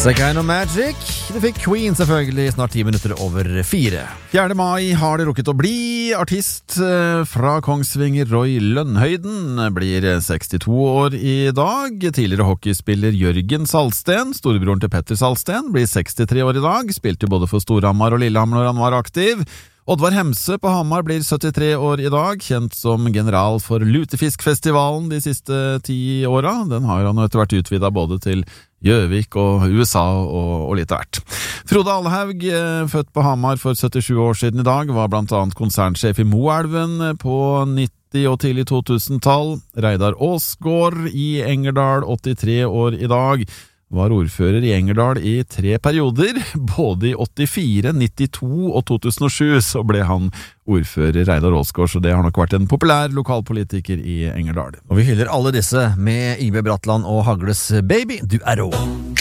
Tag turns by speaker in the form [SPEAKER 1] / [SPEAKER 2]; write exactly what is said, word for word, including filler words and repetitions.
[SPEAKER 1] Second of Magic. Det fikk Queen selvfølgelig snart ti minutter over fire. fjerde mai har det rukket å bli. Artist fra Kongsvinger, Roy Lønnhøyden, blir sekstito år i dag. Tidligere hockeyspiller Jørgen Salsten, storebroren til Petter Salsten, blir sekstitre år i dag. Spilte både for Storhamar og Lillehammer når han var aktiv. Oddvar Hemse på Hamar blir syttitre år i dag, kjent som general for Lutefiskfestivalen de siste ti åra. Den har han etter hvert utvidet både til Gjøvik og U S A og, og litt av hvert. Frode Allehaug, født på Hamar for syttisju år siden i dag, var blant annet konsernsjef i Moelven på nitti- og tidlig to tusen-tall. Reidar Aasgaard i Engerdal, åttitre år i dag, var ordfører i Engerdal i tre perioder. Både i åttifire, nittito og to tusen og sju så ble han ordfører, Reidar Aasgaard, så det har nok vært en populær lokalpolitiker i Engerdal.
[SPEAKER 2] Og vi hyller alle disse med I B Bratland og Hagles Baby, du er rå.